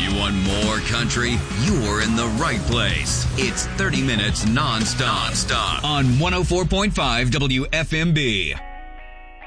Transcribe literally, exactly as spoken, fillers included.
You want more country? You're in the right place. It's thirty minutes nonstop, nonstop on one oh four point five W F M B.